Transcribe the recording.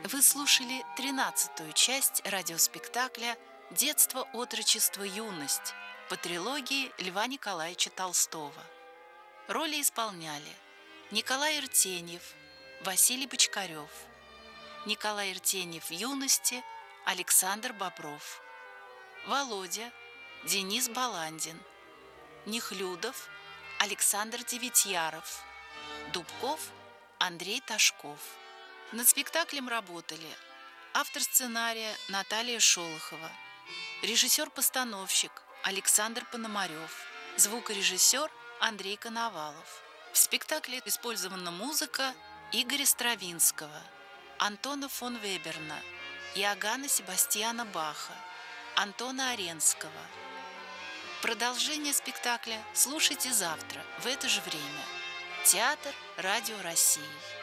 Вы слушали 13-ю часть радиоспектакля «Детство, отрочество, юность» по трилогии Льва Николаевича Толстого. Роли исполняли Николай Иртеньев, Василий Бочкарев, Николай Иртеньев в юности, Александр Бобров, Володя, Денис Баландин, Нехлюдов, Александр Девятьяров, Дубков, Андрей Ташков. Над спектаклем работали автор сценария Наталья Шолохова, режиссер-постановщик Александр Пономарев, звукорежиссер Андрей Коновалов. В спектакле использована музыка Игоря Стравинского, Антона фон Веберна, Иоганна Себастьяна Баха, Антона Аренского. Продолжение спектакля слушайте завтра в это же время. Театр Радио России.